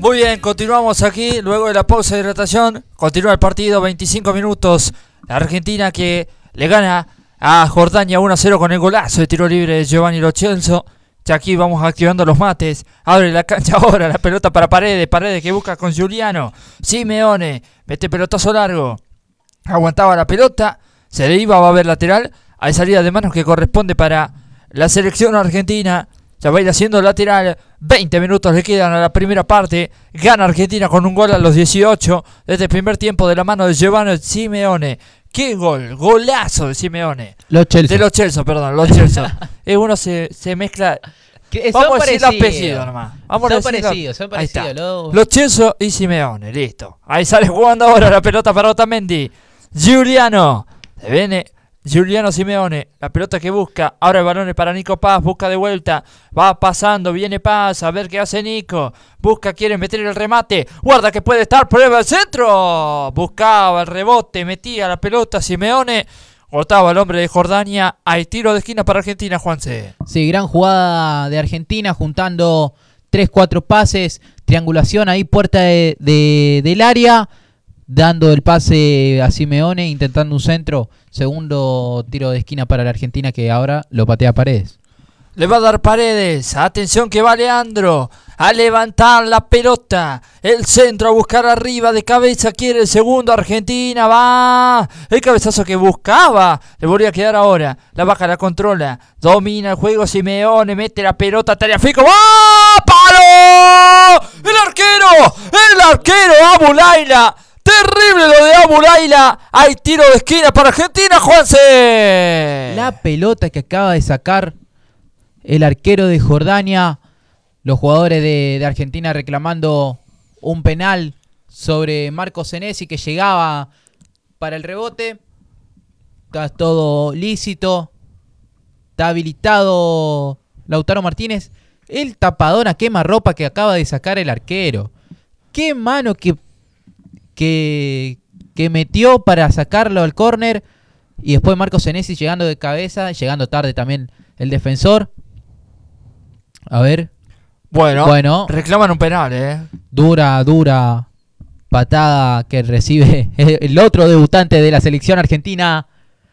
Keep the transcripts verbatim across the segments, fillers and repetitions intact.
Muy bien, continuamos aquí, luego de la pausa de hidratación, continúa el partido, veinticinco minutos, la Argentina que le gana a Jordania uno a cero con el golazo de tiro libre de Giovanni Lo Celso. Ya aquí vamos activando los mates, abre la cancha ahora, la pelota para Paredes, Paredes que busca con Giuliano, Simeone, mete pelotazo largo, aguantaba la pelota, se le iba, va a haber lateral, hay salida de manos que corresponde para la selección argentina. Ya va a ir haciendo lateral, veinte minutos le quedan a la primera parte, gana Argentina con un gol a los dieciocho, desde el primer tiempo de la mano de Giovanni Simeone. ¡Qué gol! Golazo de Simeone. Los Chelsea. De Lo Celso, perdón, Lo Celso. eh, uno se, se mezcla... Que Vamos son a decir los apellidos nomás. Vamos son a decir parecidos, son parecidos. Lo... Lo Celso y Simeone, listo. Ahí sale jugando ahora la pelota para Otamendi. Giuliano. Se viene... Giuliano Simeone, la pelota que busca, ahora el balón es para Nico Paz, busca de vuelta, va pasando, viene Paz, a ver qué hace Nico, busca, quiere meter el remate, guarda que puede estar, prueba el centro, buscaba el rebote, metía la pelota Simeone, cortaba el hombre de Jordania, hay tiro de esquina para Argentina, Juanse. Sí, gran jugada de Argentina, juntando tres cuatro pases, triangulación ahí, puerta de, de, del área, dando el pase a Simeone, intentando un centro, segundo tiro de esquina para la Argentina que ahora lo patea Paredes. Le va a dar Paredes, atención que va Leandro, a levantar la pelota, el centro a buscar arriba, de cabeza quiere el segundo, Argentina va, el cabezazo que buscaba, le volvió a quedar ahora, la baja, la controla, domina el juego Simeone, mete la pelota, Tagliafico, ¡va! ¡Palo! ¡El arquero! ¡El arquero! ¡Abulaila! Terrible lo de Abulaila. Hay tiro de esquina para Argentina, Juanse. La pelota que acaba de sacar el arquero de Jordania. Los jugadores de, de Argentina reclamando un penal sobre Marco Senesi que llegaba para el rebote. Está todo lícito. Está habilitado Lautaro Martínez. El tapadón a quemarropa que acaba de sacar el arquero. Qué mano que... Que, que metió para sacarlo al córner. Y después Marco Senesi llegando de cabeza. Llegando tarde también el defensor. A ver. Bueno, bueno reclaman un penal, eh. Dura, dura patada que recibe el otro debutante de la selección argentina,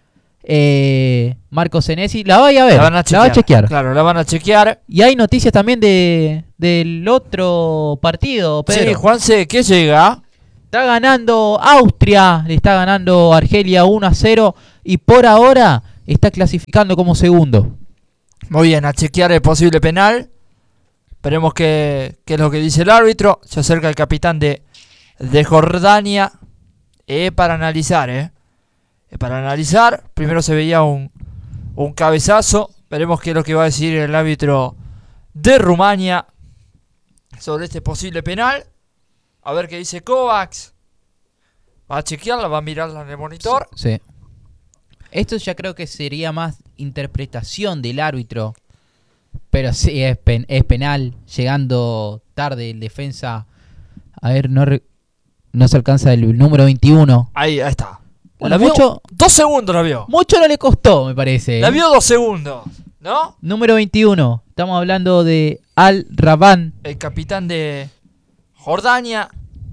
eh, Marco Senesi. La va a ver, la, van a la va a chequear. Claro, la van a chequear. Y hay noticias también de del otro partido, Pedro. Sí, Juanse, ¿qué llega? Está ganando Austria, le está ganando Argelia uno a cero y por ahora está clasificando como segundo. Muy bien, a chequear el posible penal. Esperemos que, que es lo que dice el árbitro. Se acerca el capitán de, de Jordania. Eh, para analizar, eh. eh. Para analizar. Primero se veía un, un cabezazo. Veremos qué es lo que va a decir el árbitro de Rumania sobre este posible penal. A ver qué dice Kovacs. Va a chequearla, va a mirarla en el monitor. Sí, sí. Esto ya creo que sería más interpretación del árbitro. Pero sí, es, pen, es penal. Llegando tarde el defensa. A ver, no, re, no se alcanza el número veintiuno. Ahí, ahí está. Bueno, la vio mucho, dos segundos la vio. Mucho no le costó, me parece. La vio dos segundos, ¿no? Número veintiuno. Estamos hablando de Al Raban. El capitán de Jordania.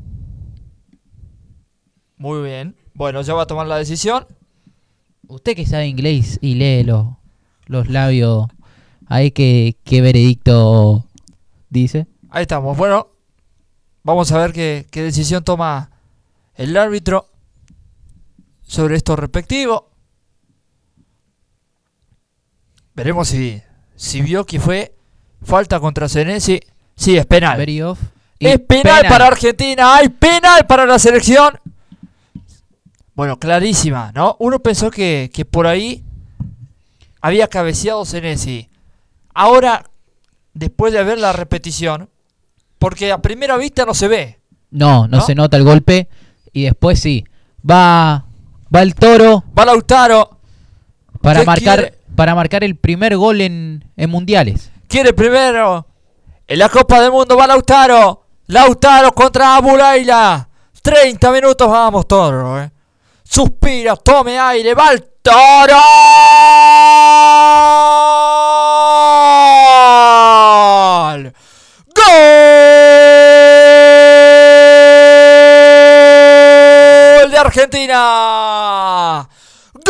Muy bien. Bueno, ya va a tomar la decisión. Usted que sabe inglés y lee los, los labios, ahí que, qué veredicto dice. Ahí estamos. Bueno, vamos a ver qué, qué decisión toma el árbitro sobre esto respectivo. Veremos si, si vio que fue falta contra Senesi. Sí, es penal. Very off. Es penal, penal para Argentina. Hay penal para la selección. Bueno, clarísima, ¿no? Uno pensó que, que por ahí había cabeceado Senesi. Ahora, después de ver la repetición, porque a primera vista no se ve. No, no, ¿no? se nota el golpe. Y después sí. Va, va el Toro. Va Lautaro. Para marcar, quiere? para marcar el primer gol en, en mundiales. Quiere primero en la Copa del Mundo. Va Lautaro. Lautaro contra Abulaila. treinta minutos, vamos, Toro, eh. Suspira, tome aire, va el Toro. ¡Gol! de Argentina. ¡Gol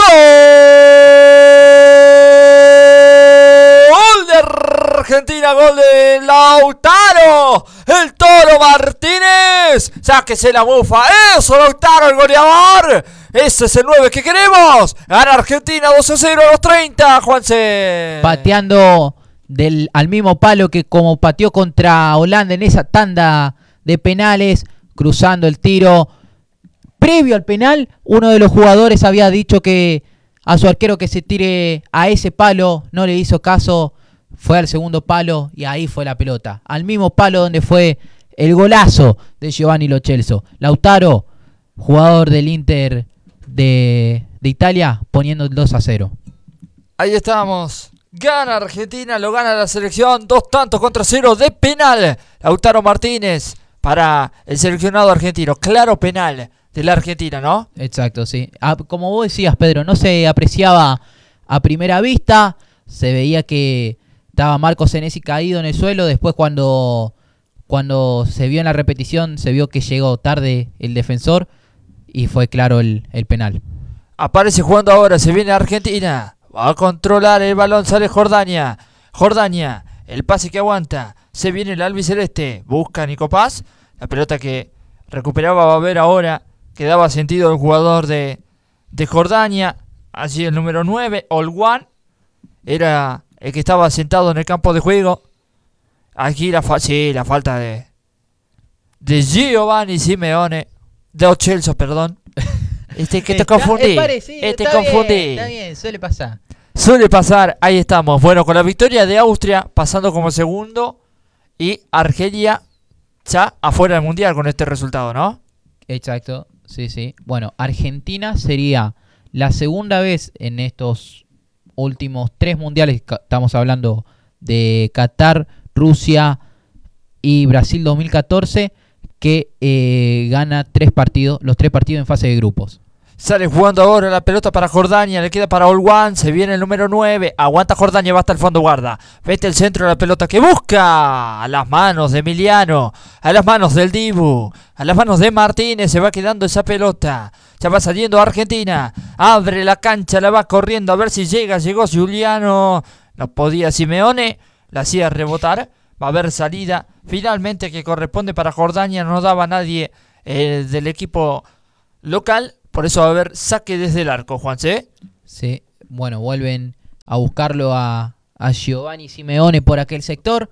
de Argentina! ¡Gol de Lautaro! ¡El Toro Martínez! ¡Sáquese la bufa! ¡Eso, Lautaro, el goleador! ¡Ese es el nueve que queremos! ¡Gana Argentina dos a cero a los treinta, Juanse! Pateando del, al mismo palo que como pateó contra Holanda en esa tanda de penales, cruzando el tiro. Previo al penal, uno de los jugadores había dicho que a su arquero que se tire a ese palo, no le hizo caso, fue al segundo palo y ahí fue la pelota. Al mismo palo donde fue el golazo de Giovanni Lo Celso. Lautaro, jugador del Inter de, de Italia, poniendo el dos a cero. Ahí estamos. Gana Argentina, lo gana la selección. Dos tantos contra cero de penal. Lautaro Martínez para el seleccionado argentino. Claro penal de la Argentina, ¿no? Exacto, sí. Ah, como vos decías, Pedro, no se apreciaba a primera vista. Se veía que estaba Marco Senesi caído en el suelo. Después cuando, cuando se vio en la repetición, se vio que llegó tarde el defensor y fue claro el, el penal. Aparece jugando ahora, se viene Argentina. Va a controlar el balón, sale Jordania. Jordania, el pase que aguanta. Se viene el albiceleste. Busca Nico Paz. La pelota que recuperaba va a ver ahora. Que daba sentido el jugador de, de Jordania. Allí el número nueve, Olwan. Era el que estaba sentado en el campo de juego. Aquí la, fa- sí, la falta de, de Giovanni Simeone. De Lo Celso, perdón. Este que te confundí. Es parecido, este está confundí. Bien, está bien, suele pasar. Suele pasar, ahí estamos. Bueno, con la victoria de Austria, pasando como segundo. Y Argelia ya afuera del mundial con este resultado, ¿no? Exacto, sí, sí. Bueno, Argentina sería la segunda vez en estos últimos tres mundiales. Estamos hablando de Qatar, Rusia y Brasil dos mil catorce. Que eh, gana tres partidos, los tres partidos en fase de grupos. Sale jugando ahora la pelota para Jordania, le queda para Olwan, se viene el número nueve, aguanta Jordania, va hasta el fondo, guarda. Vete el centro de la pelota que busca a las manos de Emiliano, a las manos del Dibu, a las manos de Martínez, se va quedando esa pelota. Ya va saliendo Argentina, abre la cancha, la va corriendo a ver si llega, llegó Giuliano, no podía Simeone, la hacía rebotar, va a haber salida, finalmente que corresponde para Jordania, no daba nadie eh, del equipo local. Por eso va a haber saque desde el arco, Juanse. Sí, bueno, vuelven a buscarlo a, a Giovanni Simeone por aquel sector.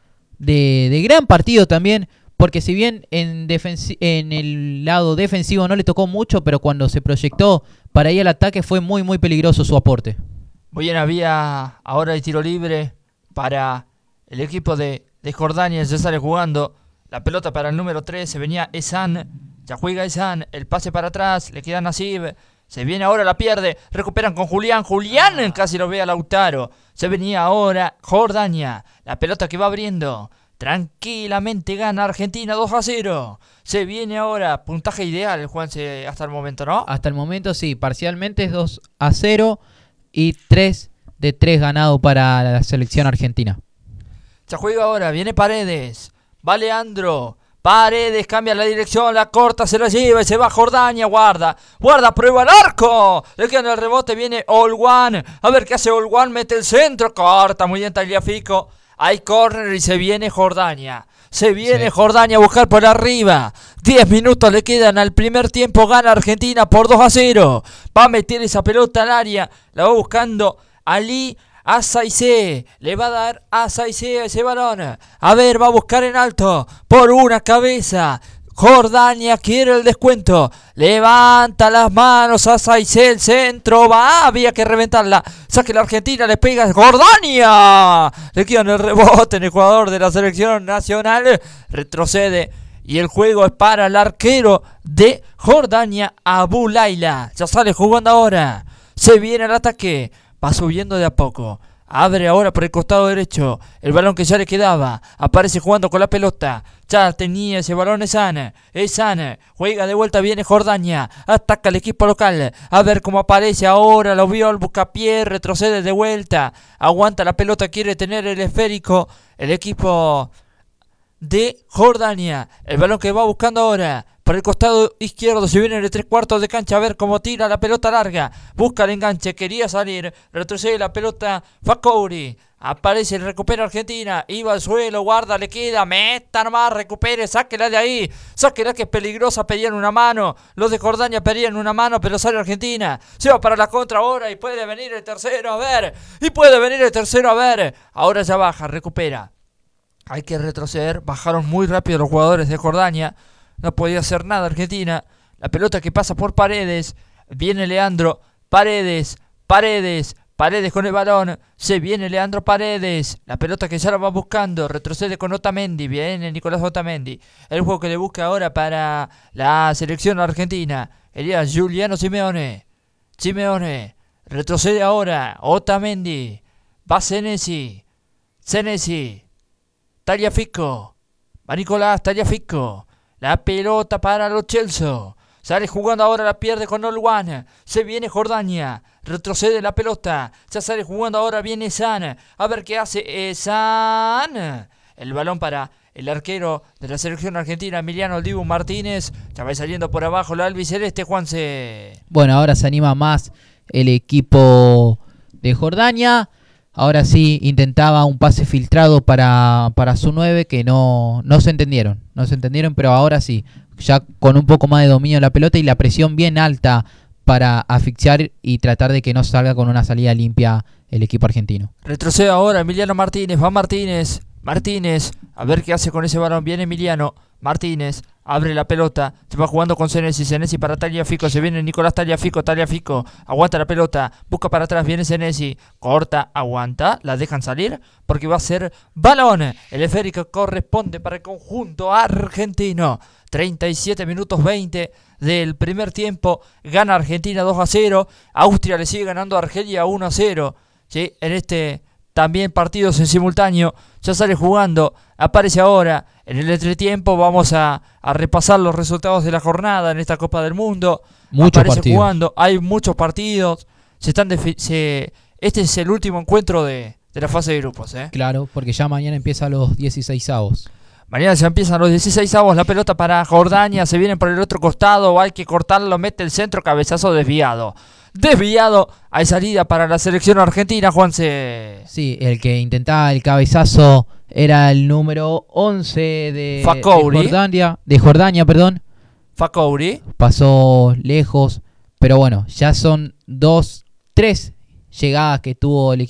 De, de gran partido también, porque si bien en, defensi- en el lado defensivo no le tocó mucho, pero cuando se proyectó para ir al ataque fue muy, muy peligroso su aporte. Muy bien, había ahora el tiro libre para el equipo de, de Jordania. Ya sale jugando la pelota para el número tres. Se venía Esan. Ya juega Esan, el pase para atrás, le queda Nasib, se viene ahora, la pierde, recuperan con Julián, Julián casi lo ve a Lautaro, se venía ahora Jordania, la pelota que va abriendo, tranquilamente gana Argentina dos a cero, se viene ahora, puntaje ideal, Juanse, hasta el momento, ¿no? Hasta el momento sí, parcialmente es dos a cero y tres de tres ganado para la selección argentina. Ya juega ahora, viene Paredes, va Leandro, Paredes cambia la dirección, la corta, se la lleva y se va Jordania, guarda, guarda, prueba el arco, le queda en el rebote, viene Olwan, a ver qué hace Olwan, mete el centro, corta, muy bien Tagliafico, hay córner y se viene Jordania, se viene sí. Jordania a buscar por arriba, diez minutos le quedan al primer tiempo, gana Argentina por dos a cero, va a meter esa pelota al área, la va buscando Ali a Saizé, le va a dar a Saizé a ese balón, a ver, va a buscar en alto, por una cabeza, Jordania quiere el descuento, levanta las manos a Saizé, el centro, va, había que reventarla, saque la Argentina, le pega Jordania, le queda en el rebote en el jugador de la selección nacional, retrocede, y el juego es para el arquero de Jordania, Abu Laila, ya sale jugando ahora, se viene el ataque, va subiendo de a poco. Abre ahora por el costado derecho. El balón que ya le quedaba. Aparece jugando con la pelota. Ya tenía ese balón Esan. Esan. Juega de vuelta. Viene Jordania. Ataca al equipo local. A ver cómo aparece ahora. Lo vio el buscapié. Retrocede de vuelta. Aguanta la pelota. Quiere tener el esférico. El equipo de Jordania. El balón que va buscando ahora. por el costado izquierdo, se viene de tres cuartos de cancha, a ver cómo tira la pelota larga, busca el enganche, quería salir, retrocede la pelota, Facouri, aparece, recupera Argentina, iba al suelo, guarda, le queda, meta nomás, recupere, sáquela de ahí, sáquela que es peligrosa, pedían una mano, los de Jordania pedían una mano, pero sale Argentina, se va para la contra ahora y puede venir el tercero, a ver, y puede venir el tercero, a ver, ahora ya baja, recupera, hay que retroceder, bajaron muy rápido los jugadores de Jordania, no podía hacer nada Argentina, la pelota que pasa por Paredes, viene Leandro, Paredes, Paredes, Paredes con el balón, se viene Leandro Paredes, la pelota que ya la va buscando, retrocede con Otamendi, viene Nicolás Otamendi, el juego que le busca ahora para la selección argentina, Elías Giuliano Simeone, Simeone, retrocede ahora, Otamendi, va Senesi, Senesi, Tagliafico, va Nicolás Tagliafico, la pelota para los Chelsea. Sale jugando ahora, la pierde con Olwan. Se viene Jordania. Retrocede la pelota. Ya sale jugando ahora, viene San. A ver qué hace eh, San. El balón para el arquero de la selección argentina, Emiliano El Dibu Martínez. Ya va saliendo por abajo la albiceleste, Juanse. Bueno, ahora se anima más el equipo de Jordania. Ahora sí intentaba un pase filtrado para, para su nueve que no, no se entendieron. No se entendieron, pero ahora sí. Ya con un poco más de dominio de la pelota y la presión bien alta para asfixiar y tratar de que no salga con una salida limpia el equipo argentino. Retrocede ahora Emiliano Martínez, va Martínez, Martínez, a ver qué hace con ese balón, viene Emiliano, Martínez, abre la pelota, se va jugando con Senesi, Senesi para Tagliafico, se viene Nicolás Tagliafico, Tagliafico, aguanta la pelota, busca para atrás, viene Senesi, corta, aguanta, la dejan salir, porque va a ser balón, el esférico corresponde para el conjunto argentino, treinta y siete minutos veinte del primer tiempo, gana Argentina dos a cero, Austria le sigue ganando a Argelia uno a cero, ¿sí? En este también partidos en simultáneo, ya sale jugando, aparece ahora, en el entretiempo vamos a, a repasar los resultados de la jornada en esta Copa del Mundo, muchos aparece partidos. jugando, hay muchos partidos, se están defi- se, este es el último encuentro de, de la fase de grupos, ¿eh? Claro, porque ya mañana empiezan los dieciseisavos. Mañana se empiezan los dieciseisavos, la pelota para Jordania, se vienen por el otro costado, hay que cortarlo, mete el centro, cabezazo desviado. Desviado, hay salida para la selección argentina, Juanse. Sí, el que intentaba el cabezazo era el número once de, de Jordania, de Jordania, perdón. Facouri. Pasó lejos, pero bueno, ya son dos, tres llegadas que tuvo el equipo